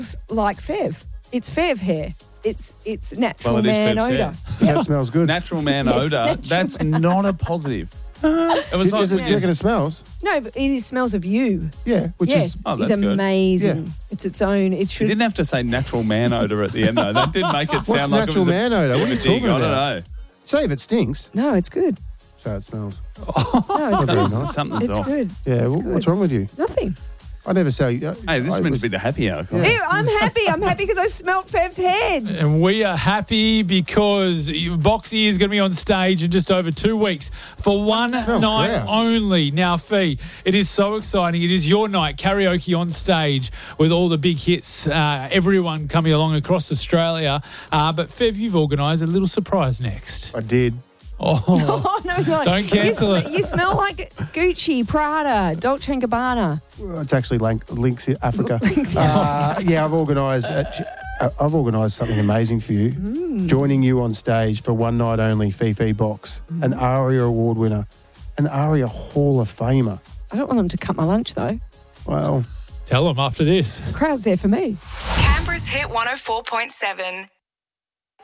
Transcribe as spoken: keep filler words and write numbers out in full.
like Fev. It's Fev hair. It's it's natural Well, it is man Fev's odour. hair. That smells good. Natural man Yes, odour. natural That's man not a positive. It was Is, like is it, do you reckon it smells? No, but it is, smells of you. Yeah, which yes, is Oh, it's that's good. amazing. Yeah. It's its own. It You should. didn't have to say natural man odour at the end, though. That did make it What's sound like it natural was a man odour? What are you bit of a dig. talking I don't about? know. say if it stinks. No, it's good. So it smells. No, it's Not very good. nice. Something's It's off. good. Yeah, It's wh- what's good. wrong with you? Nothing. I never say. Uh, Hey, this I is meant was- to be the happy hour. Come on. Ew, I'm happy. I'm happy because I smelt Fev's head. And we are happy because Boxy is going to be on stage in just over two weeks for one Smells night gross. only. Now, Fee, it is so exciting. It is your night, karaoke on stage with all the big hits, uh, everyone coming along across Australia. Uh, but, Fev, you've organised a little surprise next. I did. Oh, Oh, no, no. Don't cancel you it. sm- You smell like Gucci, Prada, Dolce and Gabbana. Well, It's actually Lank, Links Africa. uh, yeah, I've organised. Uh, I've organised something amazing for you. Mm. Joining you on stage for one night only, Fifi Box, Mm. an ARIA award winner, an ARIA Hall of Famer. I don't want them to cut my lunch, though. Well, tell them after this. The crowd's there for me. Canberra's Hit one oh four point seven.